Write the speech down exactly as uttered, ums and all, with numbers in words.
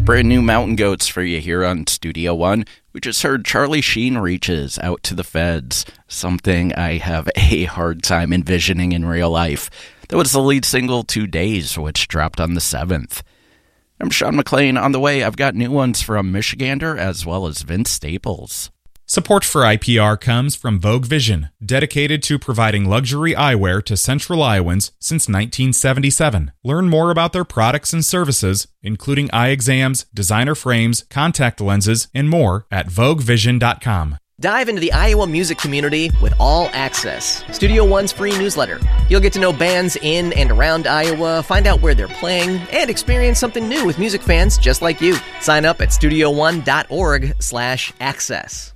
Brand new Mountain Goats for you here on Studio One. We just heard Charlie Sheen Reaches Out to the Feds, something I have a hard time envisioning in real life. That was the lead single to Days, which dropped on the seventh. I'm Sean McLean. On the way, I've got new ones from Michigander as well as Vince Staples. Support for I P R comes from Vogue Vision, dedicated to providing luxury eyewear to Central Iowans since nineteen seventy-seven. Learn more about their products and services, including eye exams, designer frames, contact lenses, and more at vogue vision dot com. Dive into the Iowa music community with All Access, Studio One's free newsletter. You'll get to know bands in and around Iowa, find out where they're playing, and experience something new with music fans just like you. Sign up at studio one dot org slash access.